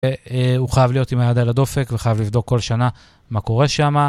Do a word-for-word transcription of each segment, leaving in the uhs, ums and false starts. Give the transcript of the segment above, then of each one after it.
הוא חייב להיות עם היד על הדופק, וחייב לבדוק כל שנה מה קורה שם.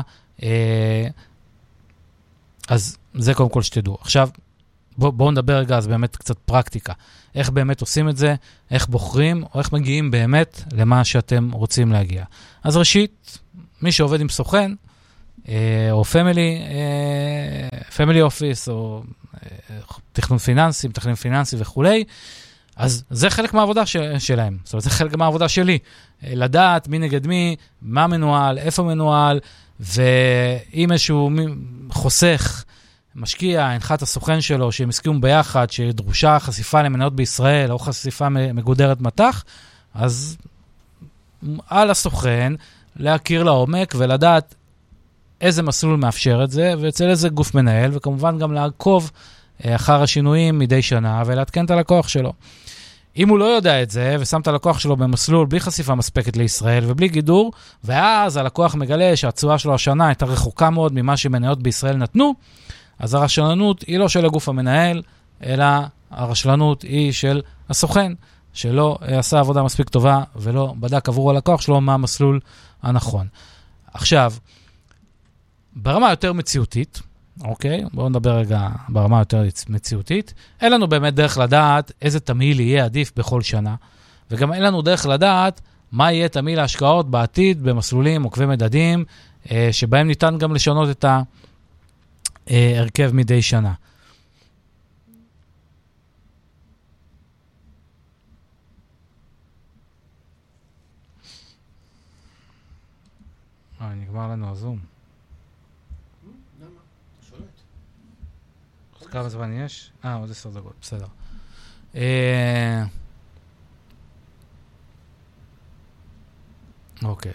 אז זה קודם כל שתדעו. עכשיו, בואו בוא נדבר רגע, אז באמת קצת פרקטיקה. איך באמת עושים את זה, איך בוחרים, או איך מגיעים באמת למה שאתם רוצים להגיע. אז ראשית, מי שעובד עם סוכן, או פמילי, פמילי אופיס, או תכנון פיננסי, תכנון פיננסי וכולי, אז זה חלק מהעבודה שלהם. זאת אומרת, זה חלק מהעבודה שלי. לדעת מי נגד מי, מה מנוהל, איפה מנוהל, ואם איזשהו חוסך, משקיע, הנחה את הסוכן שלו, שהם הסכימו ביחד, שדרושה חשיפה למניות בישראל, או חשיפה מגודרת מתח, אז על הסוכן להכיר לעומק ולדעת איזה מסלול מאפשר את זה, ואצל איזה גוף מנהל, וכמובן גם לעקוב אחר השינויים מדי שנה, ולהתקן את הלקוח שלו. אם הוא לא יודע את זה, ושם את הלקוח שלו במסלול בלי חשיפה מספקת לישראל, ובלי גידור, ואז הלקוח מגלה שהצועה שלו השנה הייתה רחוקה מאוד ממה שמניות בישראל נתנו, אז הרשלנות היא לא של הגוף המנהל, אלא הרשלנות היא של הסוכן, שלא עשה עבודה מספיק טובה, ולא בדק עבור הלקוח שלו מה המסלול הנכון. עכשיו, ברמה יותר מציאותית, אוקיי? בואו נדבר רגע ברמה יותר מציאותית. אין לנו באמת דרך לדעת איזה תמהיל יהיה עדיף בכל שנה, וגם אין לנו דרך לדעת מה יהיה תמהיל ההשקעות בעתיד במסלולים עוקבי מדדים, שבהם ניתן גם לשנות את ההרכב מדי שנה. אה, נגמר לנו הזום. כמה זמן יש? אה, עוד עשר דקות, בסדר. אוקיי.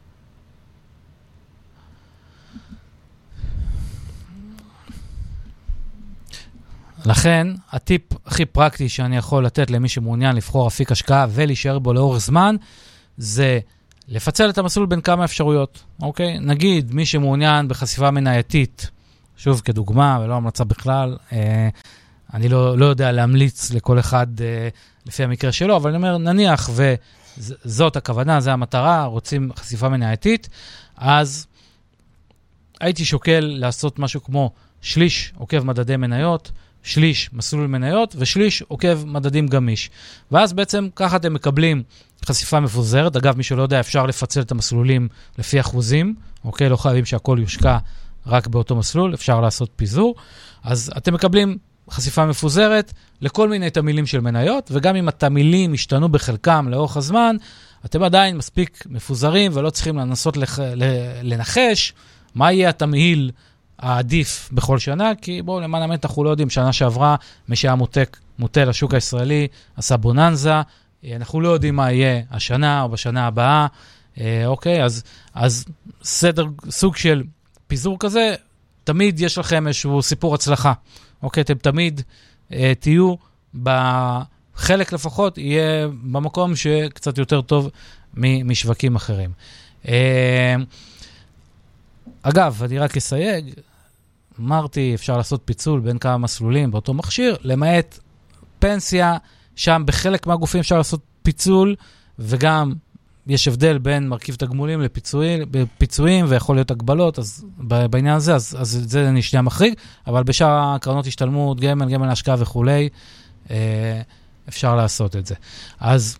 לכן, הטיפ הכי פרקטי שאני יכול לתת למי שמעוניין לבחור אפיק השקעה ולהישאר בו לאורך זמן, זה לפצל את המסלול בין כמה אפשרויות. אוקיי? נגיד, מי שמעוניין בחשיפה מנייתית, שוב, כדוגמה, ולא המלצה בכלל, אה, אני לא, לא יודע להמליץ לכל אחד אה, לפי המקרה שלו, אבל אני אומר, נניח, וזאת הכוונה, זו המטרה, רוצים חשיפה מנייתית, אז הייתי שוקל לעשות משהו כמו שליש עוקב מדדי מניות, שליש מסלול מניות, ושליש עוקב מדדים גמיש. ואז בעצם ככה אתם מקבלים חשיפה מפוזרת. אגב, מי שלא יודע, אפשר לפצל את המסלולים לפי אחוזים, אוקיי? לא חייבים שהכל יושקע רק באותו מסלול, אפשר לעשות פיזור. אז אתם מקבלים חשיפה מפוזרת לכל מיני תמילים של מניות, וגם אם התמילים השתנו בחלקם לאורך הזמן, אתם עדיין מספיק מפוזרים, ולא צריכים לנסות לח... לנחש מה יהיה התמהיל העדיף בכל שנה, כי בואו, למען האמת, אנחנו לא יודעים, שנה שעברה, מי שהיה מותק, מוטה לשוק הישראלי, עשה בוננזה, אנחנו לא יודעים מה יהיה השנה או בשנה הבאה, אוקיי, אז, אז סדר, סוג של פיזור כזה, תמיד יש לכם איזשהו סיפור הצלחה. אוקיי, אתם תמיד אה, תהיו בחלק לפחות, יהיה במקום שקצת יותר טוב משווקים אחרים. אה, אגב, אני רק אסייג, אמרתי, אפשר לעשות פיצול בין כמה מסלולים באותו מכשיר, למעט פנסיה, שם בחלק מהגופים אפשר לעשות פיצול, וגם יש הבדל בין מרכיב תגמולים לפיצויים, ויכול להיות הגבלות, אז בעניין הזה, אז, אז זה אני שנייה מחריג, אבל בשאר הקרנות השתלמות, גמל, גמל השקעה וכולי, אפשר לעשות את זה. אז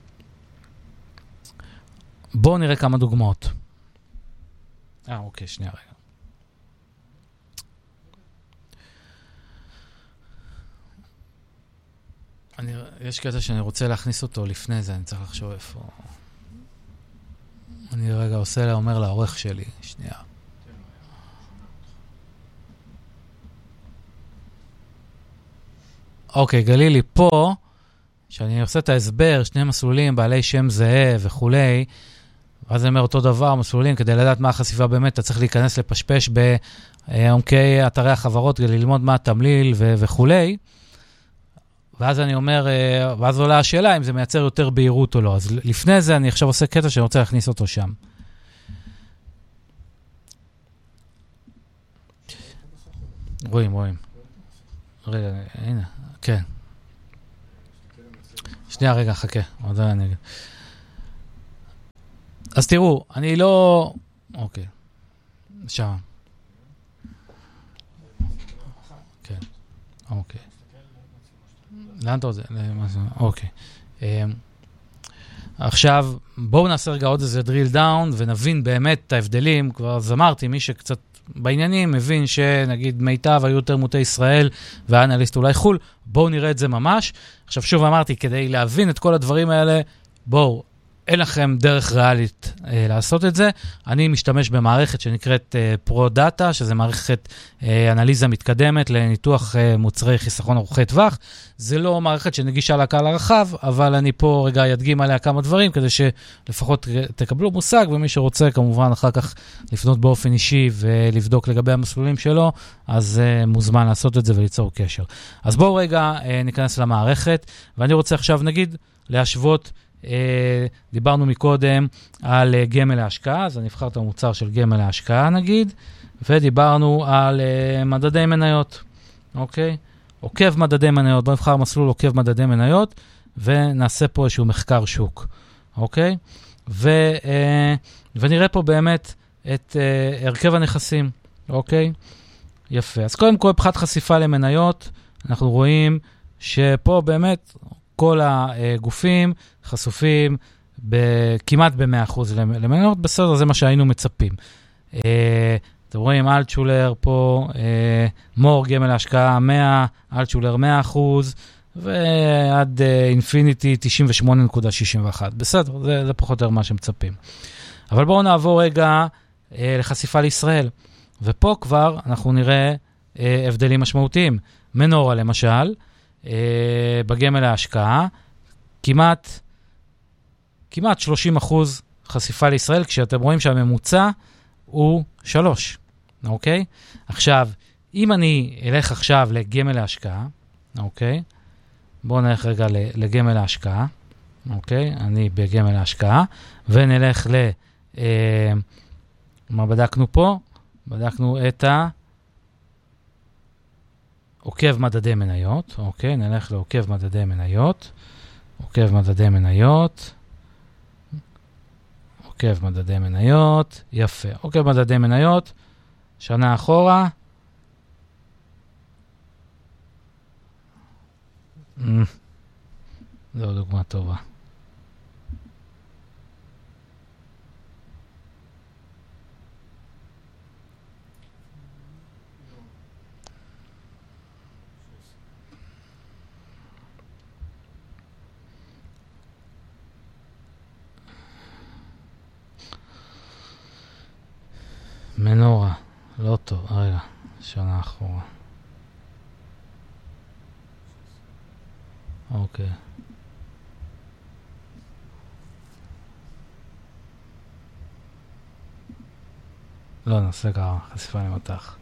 בואו נראה כמה דוגמאות. אה, אוקיי, שנייה רגע. אני, יש קטע שאני רוצה להכניס אותו לפני זה, אני צריך לחשוב איפה... אני רגע עושה לה, אומר לעורך שלי, שנייה. אוקיי, גלילי, פה, שאני עושה את ההסבר, שני מסלולים, בעלי שם זהה וכולי, ואז אני אומר אותו דבר, מסלולים, כדי לדעת מה החשיפה באמת, אתה צריך להיכנס לפשפש בעומקי אתרי החברות, כדי ללמוד מה התמליל ו- וכולי, ואז אני אומר, ואז עולה השאלה אם זה מייצר יותר בהירות או לא. אז לפני זה אני עכשיו עושה קטע שאני רוצה להכניס אותו שם. רואים, רואים. רגע, הנה, כן. שנייה, רגע, חכה. עוד אני אגיד. אז תראו, אני לא... אוקיי. שם. כן. אוקיי. לאן אתה רוצה? אוקיי. עכשיו, בואו נעשה רגע עוד איזה drill down, ונבין באמת את ההבדלים. כבר אז אמרתי, מי שקצת בעניינים מבין שנגיד מיטב היו יותר מוטי ישראל, והאנליסט אולי חול. בואו נראה את זה ממש. עכשיו, שוב אמרתי, כדי להבין את כל הדברים האלה, בואו, אין לכם דרך ריאלית אה, לעשות את זה. אני משתמש במערכת שנקראת אה, פרו-דאטה, שזה מערכת אה, אנליזה מתקדמת לניתוח אה, מוצרי חיסכון ארוכי טווח. זה לא מערכת שנגישה לקהל הרחב, אבל אני פה רגע ידגים עליה כמה דברים, כדי שלפחות תקבלו מושג, ומי שרוצה כמובן אחר כך לפנות באופן אישי ולבדוק לגבי המסלולים שלו, אז אה, מוזמן לעשות את זה וליצור קשר. אז בואו רגע אה, ניכנס למערכת, ואני רוצה עכשיו נגיד להשוות Uh, דיברנו מקודם על uh, גמל להשקעה, אז אני אבחר את המוצר של גמל להשקעה נגיד, ודיברנו על uh, מדדי מניות, אוקיי? עוקב מדדי מניות, בוא נבחר מסלול עוקב מדדי מניות, ונעשה פה איזשהו מחקר שוק, אוקיי? ו, uh, ונראה פה באמת את uh, הרכב הנכסים, אוקיי? יפה. אז קודם כל, מבחינת חשיפה למניות, אנחנו רואים שפה באמת כל הגופים חשופים כמעט ב-מאה אחוז למניות, בסדר, זה מה שהיינו מצפים. אתם רואים, אלטשולר פה, מור גמל להשקעה מאה, אלטשולר מאה אחוז, ועד אינפיניטי תשעים ושמונה נקודה שישים ואחת. בסדר, זה, זה פחות או יותר מה שמצפים. אבל בואו נעבור רגע לחשיפה לישראל. ופה כבר אנחנו נראה הבדלים משמעותיים. מנורה למשל, בגמל להשקעה, כמעט, כמעט שלושים אחוז חשיפה לישראל, כשאתם רואים שהממוצע הוא שלוש, אוקיי? עכשיו, אם אני אלך עכשיו לגמל להשקעה, אוקיי? בואו נלך רגע לגמל להשקעה, אוקיי? אני בגמל להשקעה, ונלך ל... אה, מה בדקנו פה? בדקנו את ה... עוקב מדדי מניות, אוקיי, נלך לעוקב מדדי מניות, עוקב מדדי מניות, עוקב מדדי מניות, יפה, עוקב מדדי מניות, שנה אחורה, זו דוגמה טובה. מנורה, לא טוב, רגע, שנה אחורה. אוקיי. לא, נעשה ככה, חשיפה למתח.